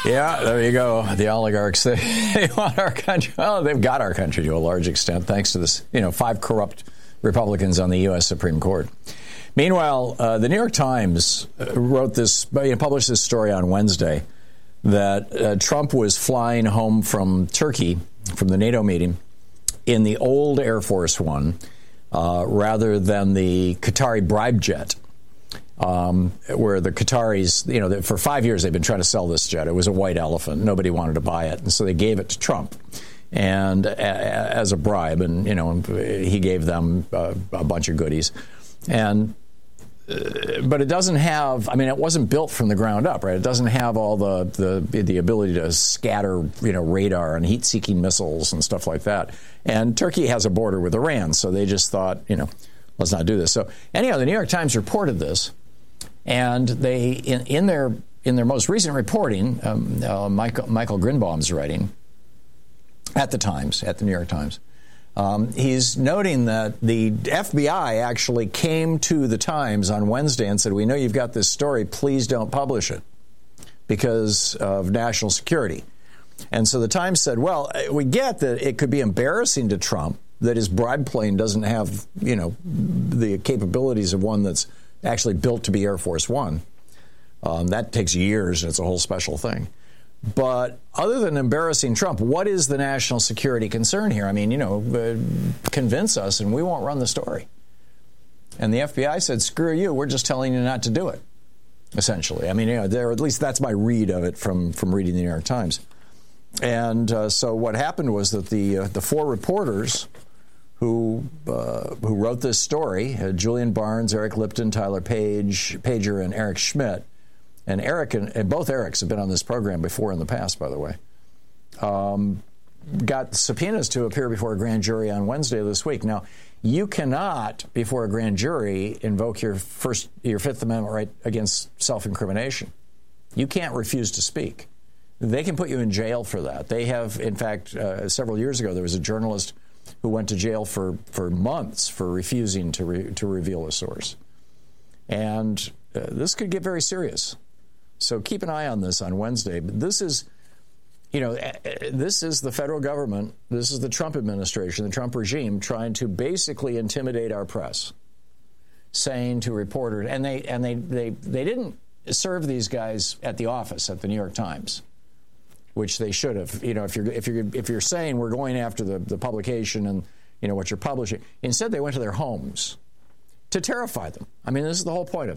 Yeah, there you go. The oligarchs, they want our country. Well, they've got our country to a large extent, thanks to this, 5 corrupt Republicans on the U.S. Supreme Court. Meanwhile, the New York Times published this story on Wednesday that Trump was flying home from Turkey, from the NATO meeting, in the old Air Force One, rather than the Qatari bribe jet. Where the Qataris, for 5 years they've been trying to sell this jet. It was a white elephant. Nobody wanted to buy it. And so they gave it to Trump and as a bribe. And, he gave them a bunch of goodies. But it doesn't have, it wasn't built from the ground up, right? It doesn't have all the ability to scatter, radar and heat-seeking missiles and stuff like that. And Turkey has a border with Iran, so they just thought, let's not do this. So anyhow, the New York Times reported this. And they, in their most recent reporting, Michael Grinbaum's writing at the New York Times, he's noting that the FBI actually came to the Times on Wednesday and said, "We know you've got this story. Please don't publish it because of national security." And so the Times said, "Well, we get that it could be embarrassing to Trump that his bribe plane doesn't have, the capabilities of one that's actually built to be Air Force One. That takes years, and it's a whole special thing. But other than embarrassing Trump, what is the national security concern here? Convince us, and we won't run the story." And the FBI said, "Screw you, we're just telling you not to do it," essentially. At least that's my read of it from reading the New York Times. And so what happened was that the 4 reporters who wrote this story, Julian Barnes, Eric Lipton, Tyler Pager, and Eric Schmidt. And Eric and both Erics have been on this program before in the past, by the way. Got subpoenas to appear before a grand jury on Wednesday of this week. Now, you cannot, before a grand jury, invoke your Fifth Amendment right against self-incrimination. You can't refuse to speak. They can put you in jail for that. They have, in fact, several years ago, there was a journalist who went to jail for months for refusing to reveal a source. And this could get very serious. So keep an eye on this on Wednesday. But this is, this is the federal government, this is the Trump administration, the Trump regime trying to basically intimidate our press, saying to reporters, and they didn't serve these guys at the office at the New York Times, which they should have. If you're saying we're going after the publication and what you're publishing, instead they went to their homes to terrify them. This is the whole point of